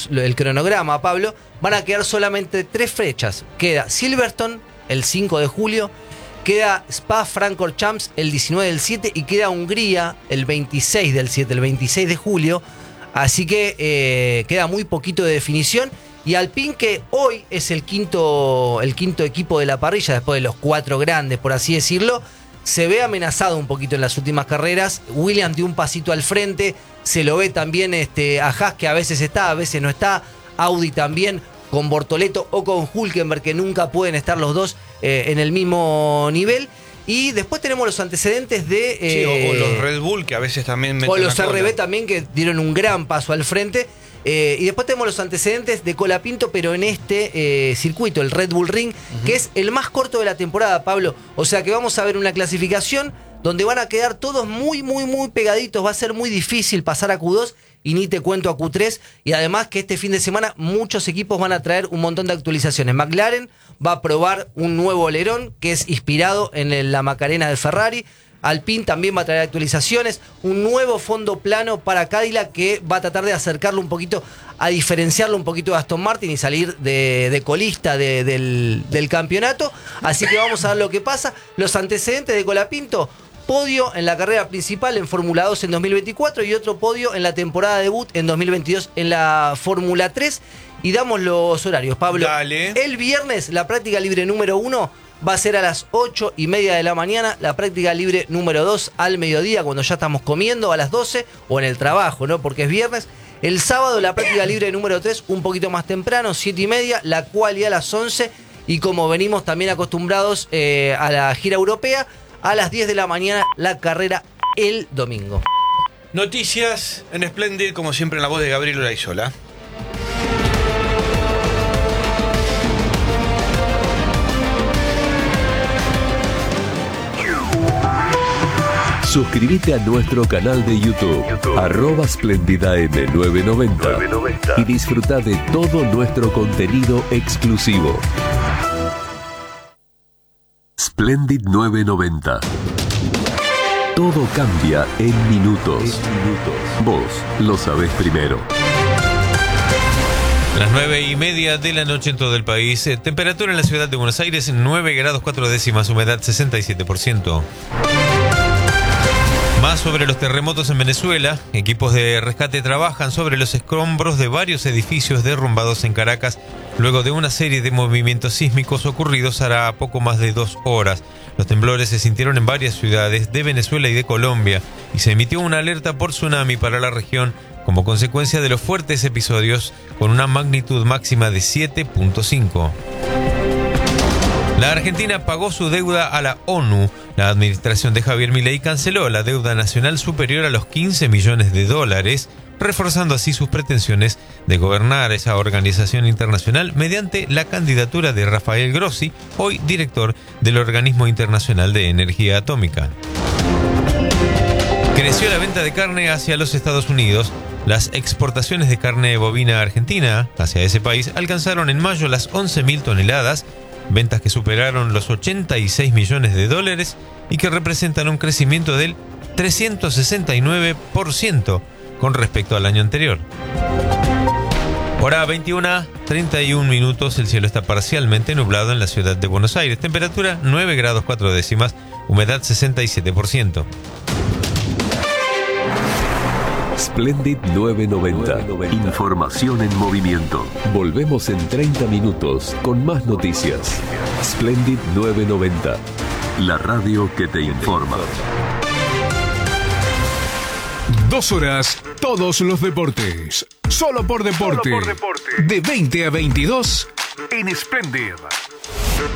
el cronograma, Pablo, van a quedar solamente 3 fechas. Queda Silverstone el 5 de julio, queda Spa-Francorchamps el 19 del 7 y queda Hungría el 26 del 7, el 26 de julio. Así que queda muy poquito de definición. Y Alpine, que hoy es el quinto equipo de la parrilla, después de los 4 grandes, por así decirlo, se ve amenazado un poquito en las últimas carreras. Williams dio un pasito al frente, se lo ve también a Haas, que a veces está, a veces no está. Audi también, con Bortoleto o con Hülkenberg, que nunca pueden estar los dos en el mismo nivel. Y después tenemos los antecedentes de... o los Red Bull, que a veces también meten o los la cola. RB también, que dieron un gran paso al frente. Y después tenemos los antecedentes de Colapinto, pero en este circuito, el Red Bull Ring, que es el más corto de la temporada, Pablo. O sea que vamos a ver una clasificación donde van a quedar todos muy pegaditos. Va a ser muy difícil pasar a Q2 y ni te cuento a Q3. Y además que este fin de semana muchos equipos van a traer un montón de actualizaciones. McLaren va a probar un nuevo alerón que es inspirado en la Macarena de Ferrari. Alpine también va a traer actualizaciones, un nuevo fondo plano para Cadillac que va a tratar de acercarlo un poquito, a diferenciarlo un poquito de Aston Martin y salir de colista del campeonato. Así que vamos a ver lo que pasa. Los antecedentes de Colapinto: podio en la carrera principal en Fórmula 2 en 2024 y otro podio en la temporada debut en 2022 en la Fórmula 3. Y damos los horarios, Pablo. Dale. El viernes, la práctica libre número 1 va a ser a las 8:30 de la mañana, la práctica libre número 2 al mediodía, cuando ya estamos comiendo, a las 12, o en el trabajo, ¿no? Porque es viernes. El sábado, la práctica libre número 3, un poquito más temprano, 7:30, la quali a las 11, y como venimos también acostumbrados a la gira europea, a las 10 de la mañana, la carrera el domingo. Noticias en Splendid, como siempre, en la voz de Gabriel Olaizola. Suscríbete a nuestro canal de YouTube, @SplendidaM990 y disfruta de todo nuestro contenido exclusivo. Splendid 990. Todo cambia en minutos. Vos lo sabés primero. Las 9:30 de la noche en todo el país. Temperatura en la ciudad de Buenos Aires, 9 grados 4 décimas, humedad 67%. Más sobre los terremotos en Venezuela. Equipos de rescate trabajan sobre los escombros de varios edificios derrumbados en Caracas luego de una serie de movimientos sísmicos ocurridos hará poco más de 2 horas. Los temblores se sintieron en varias ciudades de Venezuela y de Colombia y se emitió una alerta por tsunami para la región como consecuencia de los fuertes episodios con una magnitud máxima de 7.5. La Argentina pagó su deuda a la ONU. La administración de Javier Milei canceló la deuda nacional superior a los 15 millones de dólares, reforzando así sus pretensiones de gobernar esa organización internacional mediante la candidatura de Rafael Grossi, hoy director del Organismo Internacional de Energía Atómica. Creció la venta de carne hacia los Estados Unidos. Las exportaciones de carne bovina argentina hacia ese país alcanzaron en mayo las 11.000 toneladas, ventas que superaron los 86 millones de dólares y que representan un crecimiento del 369% con respecto al año anterior. Hora 21:31 minutos, el cielo está parcialmente nublado en la ciudad de Buenos Aires. Temperatura 9 grados 4 décimas, humedad 67%. Splendid 990. Información en movimiento. Volvemos en 30 minutos con más noticias. Splendid 990. La radio que te informa. 2 horas, todos los deportes. Solo por deporte. De 20 a 22 en Splendid.